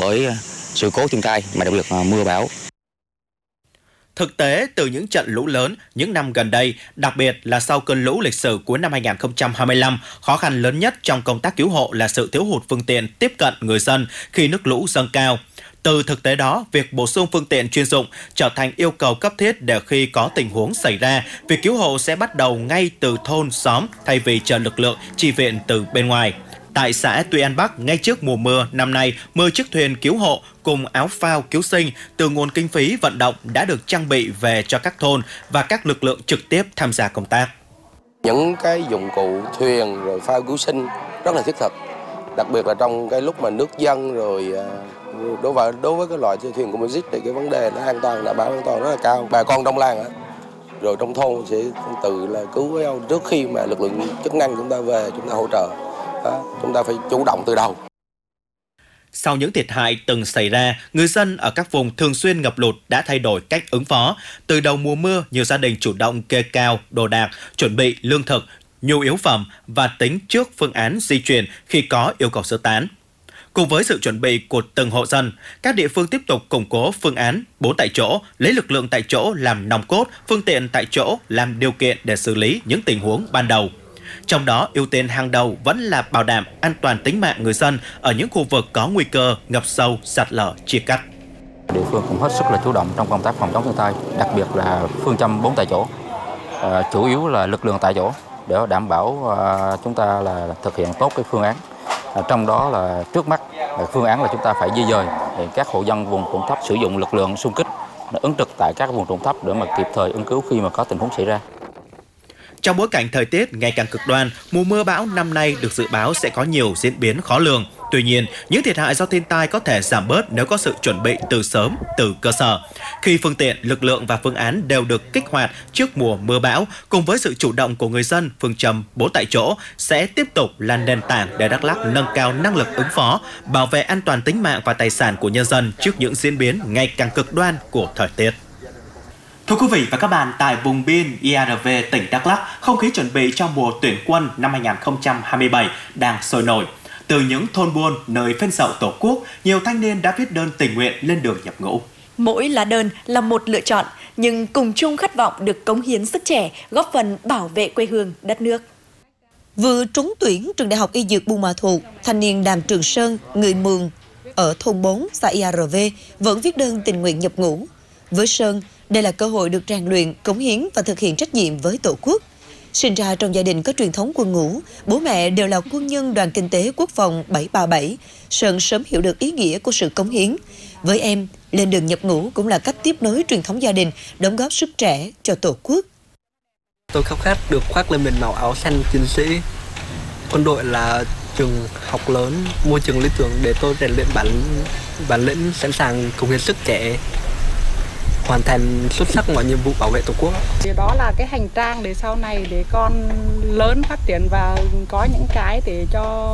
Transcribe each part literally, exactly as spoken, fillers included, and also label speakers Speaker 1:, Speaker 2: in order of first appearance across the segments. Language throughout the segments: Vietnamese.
Speaker 1: bởi sự cố thiên tai mà đặc biệt là mưa bão.
Speaker 2: Thực tế, từ những trận lũ lớn những năm gần đây, đặc biệt là sau cơn lũ lịch sử cuối năm hai nghìn không trăm hai mươi lăm, khó khăn lớn nhất trong công tác cứu hộ là sự thiếu hụt phương tiện tiếp cận người dân khi nước lũ dâng cao. Từ thực tế đó, việc bổ sung phương tiện chuyên dụng trở thành yêu cầu cấp thiết để khi có tình huống xảy ra, việc cứu hộ sẽ bắt đầu ngay từ thôn, xóm thay vì chờ lực lượng chi viện từ bên ngoài. Tại xã Tuy An Bắc, ngay trước mùa mưa năm nay, mười chiếc thuyền cứu hộ cùng áo phao cứu sinh từ nguồn kinh phí vận động đã được trang bị về cho các thôn và các lực lượng trực tiếp tham gia công tác.
Speaker 3: Những cái dụng cụ thuyền rồi phao cứu sinh rất là thiết thực, đặc biệt là trong cái lúc mà nước dâng rồi đối với đối với cái loại thuyền của Magic thì cái vấn đề nó an toàn, đảm bảo an toàn rất là cao. Bà con trong làng á, rồi trong thôn sẽ tự là cứu nhau trước khi mà lực lượng chức năng chúng ta về chúng ta hỗ trợ. Đó, chúng ta phải chủ động từ đầu.
Speaker 2: Sau những thiệt hại từng xảy ra, người dân ở các vùng thường xuyên ngập lụt đã thay đổi cách ứng phó. Từ đầu mùa mưa, nhiều gia đình chủ động kê cao, đồ đạc, chuẩn bị lương thực, nhu yếu phẩm và tính trước phương án di chuyển khi có yêu cầu sơ tán. Cùng với sự chuẩn bị của từng hộ dân, các địa phương tiếp tục củng cố phương án bốn tại chỗ, lấy lực lượng tại chỗ làm nòng cốt, phương tiện tại chỗ làm điều kiện để xử lý những tình huống ban đầu. Trong đó, ưu tiên hàng đầu vẫn là bảo đảm an toàn tính mạng người dân ở những khu vực có nguy cơ ngập sâu, sạt lở, chia cắt.
Speaker 4: Địa phương cũng hết sức là chủ động trong công tác phòng chống thiên tai, đặc biệt là phương châm bốn tại chỗ, à, chủ yếu là lực lượng tại chỗ để đảm bảo à, chúng ta là thực hiện tốt cái phương án. À, trong đó là trước mắt phương án là chúng ta phải di dời để các hộ dân vùng trũng thấp sử dụng lực lượng xung kích ứng trực tại các vùng trũng thấp để mà kịp thời ứng cứu khi mà có tình huống xảy ra.
Speaker 2: Trong bối cảnh thời tiết ngày càng cực đoan, mùa mưa bão năm nay được dự báo sẽ có nhiều diễn biến khó lường. Tuy nhiên, những thiệt hại do thiên tai có thể giảm bớt nếu có sự chuẩn bị từ sớm, từ cơ sở. Khi phương tiện, lực lượng và phương án đều được kích hoạt trước mùa mưa bão, cùng với sự chủ động của người dân, phương châm bốn tại chỗ sẽ tiếp tục là nền tảng để Đắk Lắk nâng cao năng lực ứng phó, bảo vệ an toàn tính mạng và tài sản của nhân dân trước những diễn biến ngày càng cực đoan của thời tiết. Thưa quý vị và các bạn, tại vùng biên i a rờ vê tỉnh Đắk Lắk, không khí chuẩn bị cho mùa tuyển quân năm hai nghìn không trăm hai mươi bảy đang sôi nổi. Từ những thôn buôn nơi phên dậu Tổ quốc, nhiều thanh niên đã viết đơn tình nguyện lên đường nhập ngũ.
Speaker 5: Mỗi lá đơn là một lựa chọn, nhưng cùng chung khát vọng được cống hiến sức trẻ, góp phần bảo vệ quê hương, đất nước. Vừa trúng tuyển trường Đại học Y Dược Buôn Ma Thuột, thanh niên Đàm Trường Sơn, người Mường ở thôn bốn, xã i a rờ vê vẫn viết đơn tình nguyện nhập ngũ. Với Sơn, đây là cơ hội được rèn luyện, cống hiến và thực hiện trách nhiệm với Tổ quốc. Sinh ra trong gia đình có truyền thống quân ngũ, bố mẹ đều là quân nhân Đoàn Kinh tế Quốc phòng bảy ba bảy, Sơn sớm hiểu được ý nghĩa của sự cống hiến. Với em, lên đường nhập ngũ cũng là cách tiếp nối truyền thống gia đình, đóng góp sức trẻ cho Tổ quốc.
Speaker 6: Tôi khao khát được khoác lên mình màu áo xanh chiến sĩ. Quân đội là trường học lớn, môi trường lý tưởng để tôi rèn luyện bản bản lĩnh, sẵn sàng cống hiến sức trẻ, hoàn thành xuất sắc mọi nhiệm vụ bảo vệ Tổ quốc.
Speaker 7: Đó là cái hành trang để sau này để con lớn phát triển và có những cái để cho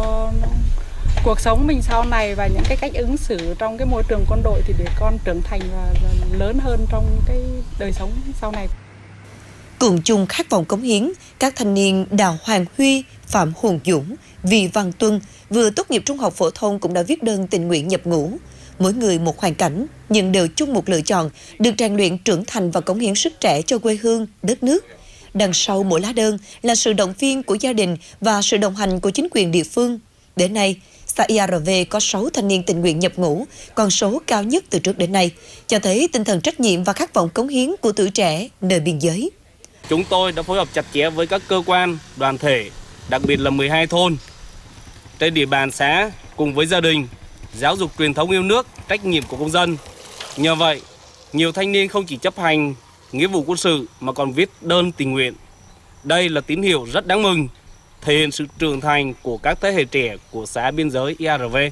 Speaker 7: cuộc sống mình sau này và những cái cách ứng xử trong cái môi trường quân đội thì để con trưởng thành và lớn hơn trong cái đời sống sau này.
Speaker 5: Cùng chung khát vọng cống hiến, các thanh niên Đào Hoàng Huy, Phạm Hùng Dũng, Vì Văn Tuân vừa tốt nghiệp trung học phổ thông cũng đã viết đơn tình nguyện nhập ngũ. Mỗi người một hoàn cảnh, nhưng đều chung một lựa chọn, được rèn luyện trưởng thành và cống hiến sức trẻ cho quê hương, đất nước. Đằng sau mỗi lá đơn là sự động viên của gia đình và sự đồng hành của chính quyền địa phương. Đến nay, xã i a rờ vê có sáu thanh niên tình nguyện nhập ngũ, con số cao nhất từ trước đến nay, cho thấy tinh thần trách nhiệm và khát vọng cống hiến của tuổi trẻ nơi biên giới.
Speaker 8: Chúng tôi đã phối hợp chặt chẽ với các cơ quan, đoàn thể, đặc biệt là mười hai thôn trên địa bàn xã cùng với gia đình, giáo dục truyền thống yêu nước, trách nhiệm của công dân. Nhờ vậy, nhiều thanh niên không chỉ chấp hành nghĩa vụ quân sự mà còn viết đơn tình nguyện. Đây là tín hiệu rất đáng mừng, thể hiện sự trưởng thành của các thế hệ trẻ của xã biên giới i a rờ vê.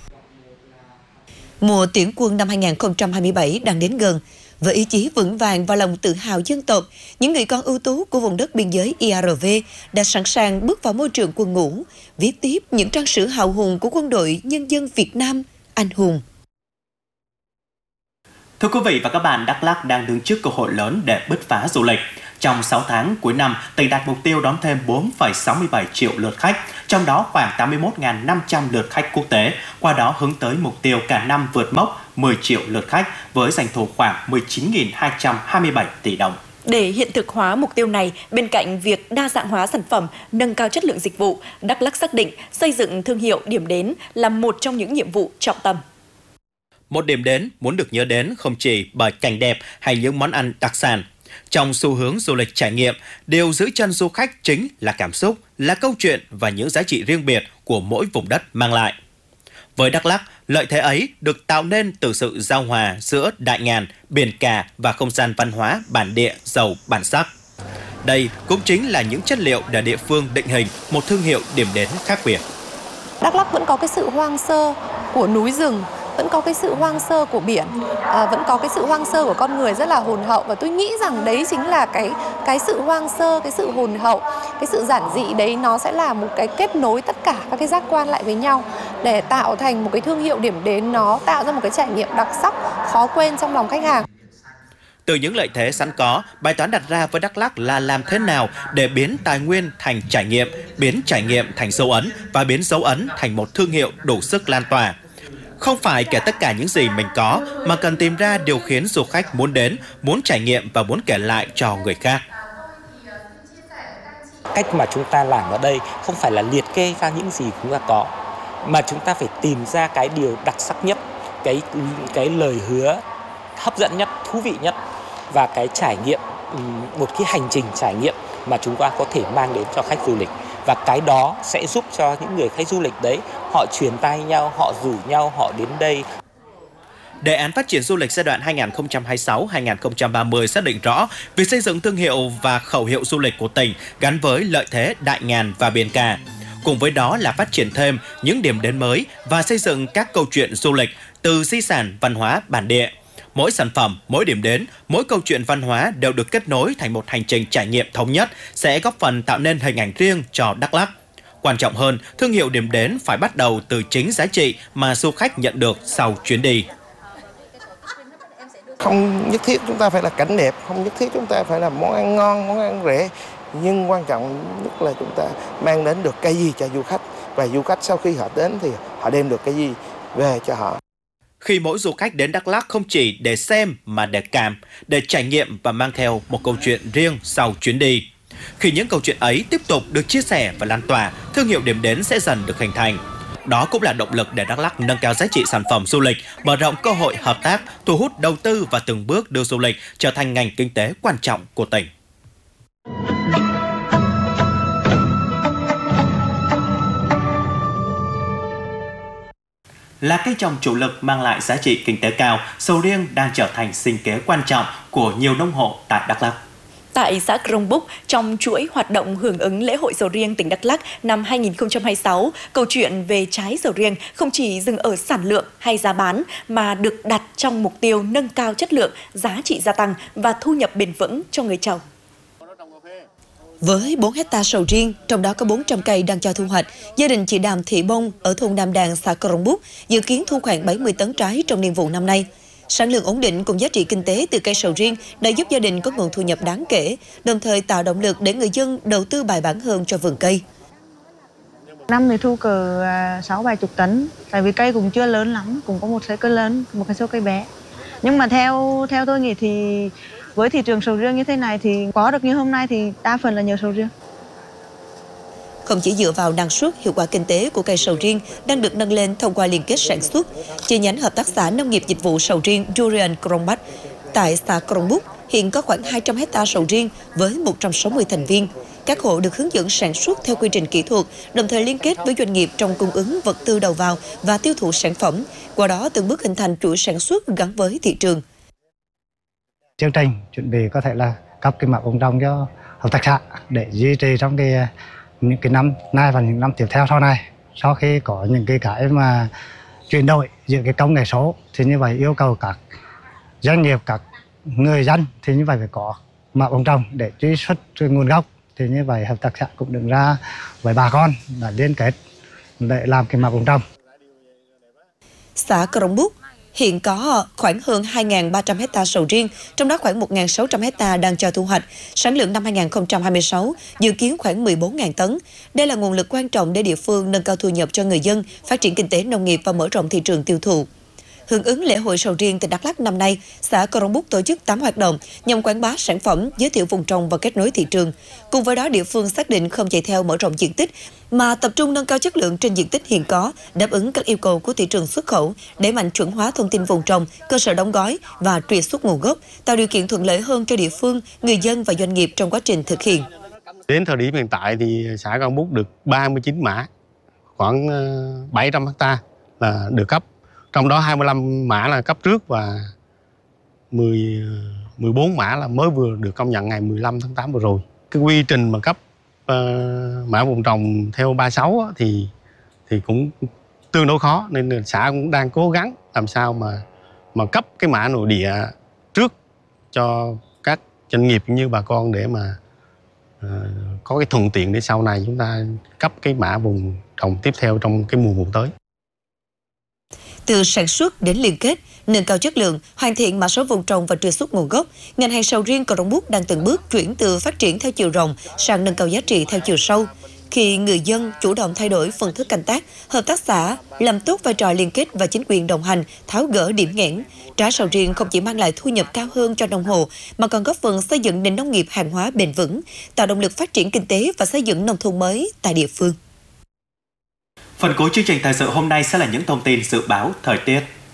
Speaker 5: Mùa tuyển quân năm hai nghìn không trăm hai mươi bảy đang đến gần. Với ý chí vững vàng và lòng tự hào dân tộc, những người con ưu tú của vùng đất biên giới i a rờ vê đã sẵn sàng bước vào môi trường quân ngũ, viết tiếp những trang sử hào hùng của quân đội nhân dân Việt Nam anh hùng.
Speaker 2: Thưa quý vị và các bạn, Đắk Lắk đang đứng trước cơ hội lớn để bứt phá du lịch. Trong sáu tháng cuối năm, tỉnh đạt mục tiêu đón thêm bốn phẩy sáu mươi bảy triệu lượt khách, trong đó khoảng tám mươi mốt nghìn năm trăm lượt khách quốc tế, qua đó hướng tới mục tiêu cả năm vượt mốc mười triệu lượt khách với doanh thu khoảng mười chín nghìn hai trăm hai mươi bảy tỷ đồng.
Speaker 5: Để hiện thực hóa mục tiêu này, bên cạnh việc đa dạng hóa sản phẩm, nâng cao chất lượng dịch vụ, Đắk Lắk xác định xây dựng thương hiệu điểm đến là một trong những nhiệm vụ trọng tâm.
Speaker 2: Một điểm đến muốn được nhớ đến không chỉ bởi cảnh đẹp hay những món ăn đặc sản. Trong xu hướng du lịch trải nghiệm, điều giữ chân du khách chính là cảm xúc, là câu chuyện và những giá trị riêng biệt của mỗi vùng đất mang lại. Với Đắk Lắk, lợi thế ấy được tạo nên từ sự giao hòa giữa đại ngàn, biển cả và không gian văn hóa bản địa giàu bản sắc. Đây cũng chính là những chất liệu để địa phương định hình một thương hiệu điểm đến khác biệt.
Speaker 9: Đắk Lắk vẫn có cái sự hoang sơ của núi rừng, vẫn có cái sự hoang sơ của biển, à, vẫn có cái sự hoang sơ của con người rất là hồn hậu, và tôi nghĩ rằng đấy chính là cái cái sự hoang sơ, cái sự hồn hậu, cái sự giản dị đấy nó sẽ là một cái kết nối tất cả các cái giác quan lại với nhau để tạo thành một cái thương hiệu điểm đến, nó tạo ra một cái trải nghiệm đặc sắc khó quên trong lòng khách hàng.
Speaker 2: Từ những lợi thế sẵn có, bài toán đặt ra với Đắk Lắk là làm thế nào để biến tài nguyên thành trải nghiệm, biến trải nghiệm thành dấu ấn và biến dấu ấn thành một thương hiệu đủ sức lan tỏa. Không phải kể tất cả những gì mình có, mà cần tìm ra điều khiến du khách muốn đến, muốn trải nghiệm và muốn kể lại cho người khác.
Speaker 10: Cách mà chúng ta làm ở đây không phải là liệt kê ra những gì chúng ta có, mà chúng ta phải tìm ra cái điều đặc sắc nhất, cái cái lời hứa hấp dẫn nhất, thú vị nhất và cái trải nghiệm, một cái hành trình trải nghiệm mà chúng ta có thể mang đến cho khách du lịch. Và cái đó sẽ giúp cho những người khách du lịch đấy, họ truyền tai nhau, họ rủ nhau, họ đến đây.
Speaker 2: Đề án phát triển du lịch giai đoạn hai nghìn không trăm hai mươi sáu đến hai nghìn không trăm ba mươi xác định rõ việc xây dựng thương hiệu và khẩu hiệu du lịch của tỉnh gắn với lợi thế đại ngàn và biển cả. Cùng với đó là phát triển thêm những điểm đến mới và xây dựng các câu chuyện du lịch từ di sản văn hóa bản địa. Mỗi sản phẩm, mỗi điểm đến, mỗi câu chuyện văn hóa đều được kết nối thành một hành trình trải nghiệm thống nhất sẽ góp phần tạo nên hình ảnh riêng cho Đắk Lắk. Quan trọng hơn, thương hiệu điểm đến phải bắt đầu từ chính giá trị mà du khách nhận được sau chuyến đi.
Speaker 11: Không nhất thiết chúng ta phải là cảnh đẹp, không nhất thiết chúng ta phải là món ăn ngon, món ăn rẻ, nhưng quan trọng nhất là chúng ta mang đến được cái gì cho du khách, và du khách sau khi họ đến thì họ đem được cái gì về cho họ.
Speaker 2: Khi mỗi du khách đến Đắk Lắk không chỉ để xem mà để cảm, để trải nghiệm và mang theo một câu chuyện riêng sau chuyến đi. Khi những câu chuyện ấy tiếp tục được chia sẻ và lan tỏa, thương hiệu điểm đến sẽ dần được hình thành. Đó cũng là động lực để Đắk Lắk nâng cao giá trị sản phẩm du lịch, mở rộng cơ hội hợp tác, thu hút đầu tư và từng bước đưa du lịch trở thành ngành kinh tế quan trọng của tỉnh. Là cây trồng chủ lực mang lại giá trị kinh tế cao, sầu riêng đang trở thành sinh kế quan trọng của nhiều nông hộ tại Đắk Lắk.
Speaker 5: Tại xã Krông Búc, trong chuỗi hoạt động hưởng ứng lễ hội sầu riêng tỉnh Đắk Lắk năm hai nghìn không trăm hai mươi sáu, câu chuyện về trái sầu riêng không chỉ dừng ở sản lượng hay giá bán mà được đặt trong mục tiêu nâng cao chất lượng, giá trị gia tăng và thu nhập bền vững cho người trồng. Với bốn hecta sầu riêng, trong đó có bốn trăm cây đang cho thu hoạch, gia đình chị Đàm Thị Bông ở thôn Nam Đàn, xã Krông Búc dự kiến thu khoảng bảy mươi tấn trái trong niên vụ năm nay. Sản lượng ổn định cùng giá trị kinh tế từ cây sầu riêng đã giúp gia đình có nguồn thu nhập đáng kể, đồng thời tạo động lực để người dân đầu tư bài bản hơn cho vườn cây.
Speaker 12: Năm thì thu cỡ sáu bảy chục tấn, tại vì cây cũng chưa lớn lắm, cũng có một số cây lớn, một số cây bé. Nhưng mà theo theo tôi nghĩ thì với thị trường sầu riêng như thế này thì có được như hôm nay thì đa phần là nhờ sầu riêng.
Speaker 5: Không chỉ dựa vào năng suất, hiệu quả kinh tế của cây sầu riêng đang được nâng lên thông qua liên kết sản xuất, chi nhánh hợp tác xã nông nghiệp dịch vụ sầu riêng Durian Krông Bách tại xã Krông Búc hiện có khoảng hai trăm hecta sầu riêng với một trăm sáu mươi thành viên. Các hộ được hướng dẫn sản xuất theo quy trình kỹ thuật, đồng thời liên kết với doanh nghiệp trong cung ứng vật tư đầu vào và tiêu thụ sản phẩm, qua đó từng bước hình thành chuỗi sản xuất gắn với thị trường.
Speaker 13: Chương trình chuẩn bị có thể là cấp cái mã vùng trồng cho hợp tác xã để duy trì trong cái những cái năm nay và những năm tiếp theo sau này. Sau khi có những cái cái mà chuyển đổi giữa cái công nghệ số thì như vậy yêu cầu các doanh nghiệp, các người dân thì như vậy phải có mã vùng trồng để truy xuất nguồn gốc. Thì như vậy hợp tác xã cũng đứng ra với bà con đã liên kết để làm cái mã vùng trồng.
Speaker 5: Xã Krông Búc Hiện có khoảng hơn hai nghìn ba trăm hectare sầu riêng, trong đó khoảng một nghìn sáu trăm hectare đang cho thu hoạch. Sản lượng năm hai nghìn không trăm hai mươi sáu dự kiến khoảng mười bốn nghìn tấn. Đây là nguồn lực quan trọng để địa phương nâng cao thu nhập cho người dân, phát triển kinh tế nông nghiệp và mở rộng thị trường tiêu thụ. Hưởng ứng lễ hội sầu riêng tỉnh Đắk Lắk năm nay, xã Crong Búc tổ chức tám hoạt động nhằm quảng bá sản phẩm, giới thiệu vùng trồng và kết nối thị trường. Cùng với đó, địa phương xác định không chạy theo mở rộng diện tích, mà tập trung nâng cao chất lượng trên diện tích hiện có, đáp ứng các yêu cầu của thị trường xuất khẩu, đẩy mạnh chuẩn hóa thông tin vùng trồng, cơ sở đóng gói và truy xuất nguồn gốc, tạo điều kiện thuận lợi hơn cho địa phương, người dân và doanh nghiệp trong quá trình thực hiện.
Speaker 14: Đến thời điểm hiện tại thì xã Crong Búc được ba mươi chín mã, khoảng bảy trăm hectare là được cấp. Trong đó hai mươi lăm mã là cấp trước và mười, mười bốn mã là mới vừa được công nhận ngày mười lăm tháng tám vừa rồi. Cái quy trình mà cấp uh, mã vùng trồng theo ba mươi sáu á, thì thì cũng tương đối khó, nên xã cũng đang cố gắng làm sao mà mà cấp cái mã nội địa trước cho các doanh nghiệp như bà con để mà uh, có cái thuận tiện để sau này chúng ta cấp cái mã vùng trồng tiếp theo trong cái mùa vụ tới.
Speaker 5: Từ sản xuất đến liên kết, nâng cao chất lượng, hoàn thiện mã số vùng trồng và truy xuất nguồn gốc, ngành hàng sầu riêng Crong Búc đang từng bước chuyển từ phát triển theo chiều rộng sang nâng cao giá trị theo chiều sâu. Khi người dân chủ động thay đổi phương thức canh tác, hợp tác xã làm tốt vai trò liên kết và chính quyền đồng hành, tháo gỡ điểm nghẽn, trái sầu riêng không chỉ mang lại thu nhập cao hơn cho nông hộ mà còn góp phần xây dựng nền nông nghiệp hàng hóa bền vững, tạo động lực phát triển kinh tế và xây dựng nông thôn mới tại địa phương.
Speaker 2: Phần cuối chương trình thời sự hôm nay sẽ là những thông tin dự báo thời tiết.